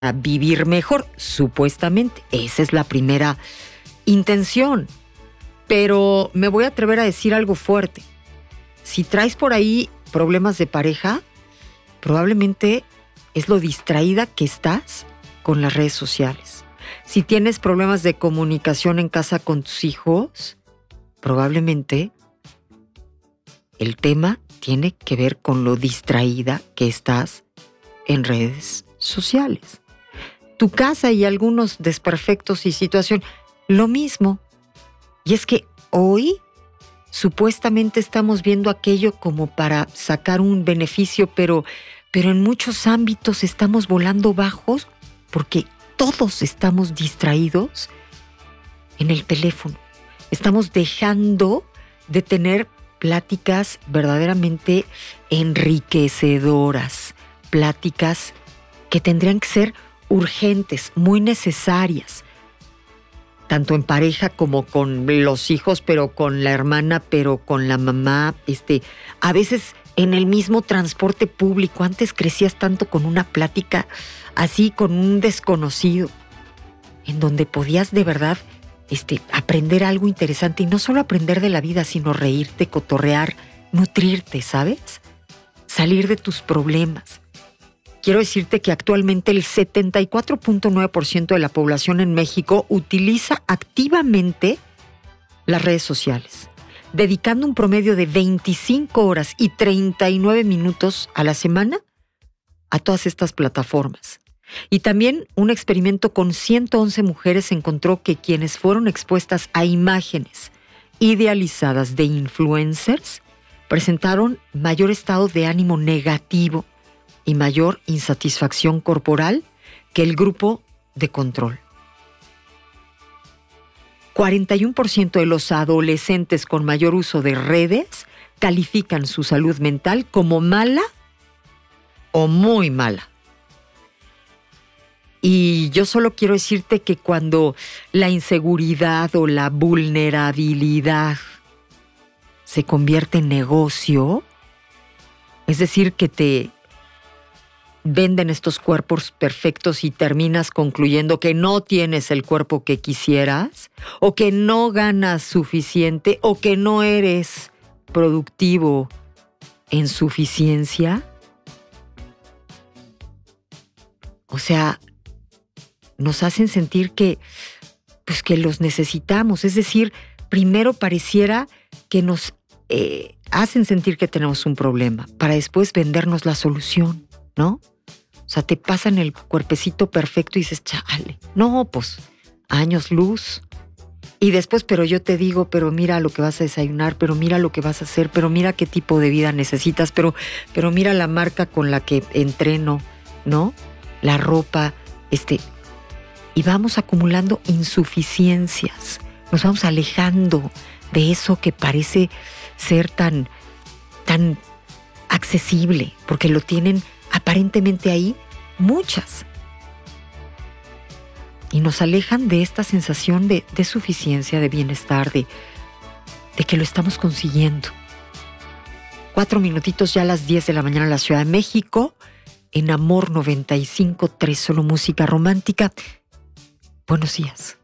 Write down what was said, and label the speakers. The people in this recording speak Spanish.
Speaker 1: vivir mejor, supuestamente. Esa es la primera intención. Pero me voy a atrever a decir algo fuerte. Si traes por ahí problemas de pareja, probablemente es lo distraída que estás con las redes sociales. Si tienes problemas de comunicación en casa con tus hijos, probablemente el tema tiene que ver con lo distraída que estás en redes sociales. Tu casa y algunos desperfectos y situación, lo mismo. Y es que hoy supuestamente estamos viendo aquello como para sacar un beneficio, pero en muchos ámbitos estamos volando bajos porque todos estamos distraídos en el teléfono. Estamos dejando de tener pláticas verdaderamente enriquecedoras, pláticas que tendrían que ser urgentes, muy necesarias, tanto en pareja como con los hijos, pero con la hermana, pero con la mamá, a veces en el mismo transporte público. Antes crecías tanto con una plática así, con un desconocido, en donde podías de verdad aprender algo interesante, y no solo aprender de la vida, sino reírte, cotorrear, nutrirte, ¿sabes? Salir de tus problemas. Quiero decirte que actualmente el 74.9% de la población en México utiliza activamente las redes sociales, dedicando un promedio de 25 horas y 39 minutos a la semana a todas estas plataformas. Y también un experimento con 111 mujeres encontró que quienes fueron expuestas a imágenes idealizadas de influencers presentaron mayor estado de ánimo negativo y mayor insatisfacción corporal que el grupo de control. 41% de los adolescentes con mayor uso de redes califican su salud mental como mala o muy mala. Y yo solo quiero decirte que cuando la inseguridad o la vulnerabilidad se convierte en negocio, es decir, que te venden estos cuerpos perfectos y terminas concluyendo que no tienes el cuerpo que quisieras, o que no ganas suficiente, o que no eres productivo en suficiencia. O sea, nos hacen sentir que los necesitamos. Es decir, primero pareciera que nos hacen sentir que tenemos un problema, para después vendernos la solución, ¿no? O sea, te pasan el cuerpecito perfecto y dices, chale, no, pues, años luz. Y después, pero yo te digo, pero mira lo que vas a desayunar, pero mira lo que vas a hacer, pero mira qué tipo de vida necesitas, pero mira la marca con la que entreno, ¿no? La ropa, y vamos acumulando insuficiencias. Nos vamos alejando de eso que parece ser tan accesible, porque lo tienen aparentemente ahí muchas. Y nos alejan de esta sensación de suficiencia, de bienestar, de que lo estamos consiguiendo. 4 minutitos ya a las 10 de la mañana en la Ciudad de México, en Amor 95.3, solo música romántica. Buenos días.